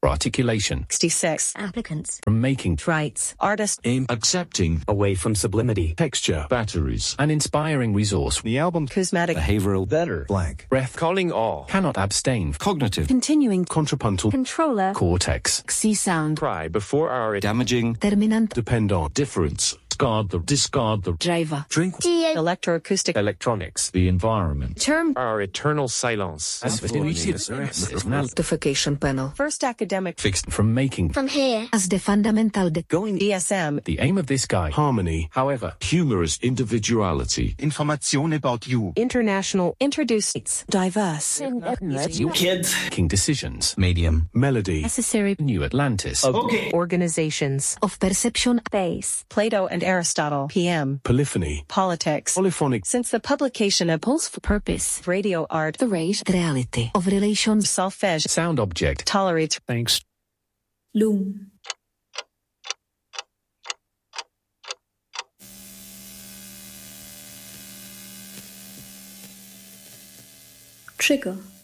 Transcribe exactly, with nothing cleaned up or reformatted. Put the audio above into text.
articulation. sixty-six. Applicants. From making Rights. Artist. Aim accepting away from sublimity. texture batteries. an inspiring resource. The album Cosmetic. Behavioral better blank Breath calling all cannot abstain. Cognitive. Continuing. Contrapuntal Controller. cortex. C sound. cry before our Damaging. Terminant. depend on Difference. Discard the discard the Driver. drink Electroacoustic. electronics the environment. Term. our eternal silence. Notification panel. First academic. Fixed from making. From here. As the fundamental de- Going D S M. The aim of this guide, harmony however, Humorous individuality. Information about you. International. Introduce. Diverse. you kids. making decisions. Medium. melody necessary New Atlantis. Organizations. of perception. Base. Plato and Aristotle. P M. polyphony Politics. polyphonic Since the publication of Pulse for purpose. radio art. The rate. The reality. Of relations. Solfege. Sound object. Tolerates. thanks Loom. Trigger.